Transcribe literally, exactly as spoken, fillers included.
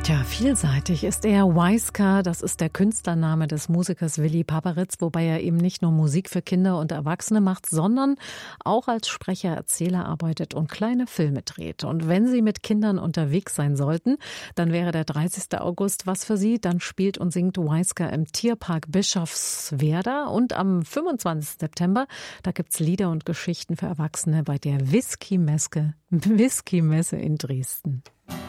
Tja, vielseitig ist er. Wiska, das ist der Künstlername des Musikers Willi Paparitz, wobei er eben nicht nur Musik für Kinder und Erwachsene macht, sondern auch als Sprecher, Erzähler arbeitet und kleine Filme dreht. Und wenn Sie mit Kindern unterwegs sein sollten, dann wäre der dreißigste August was für Sie. Dann spielt und singt Wiska im Tierpark Bischofswerda. Und am fünfundzwanzigsten September, da gibt's Lieder und Geschichten für Erwachsene bei der Whisky-Messe Whisky-Messe in Dresden.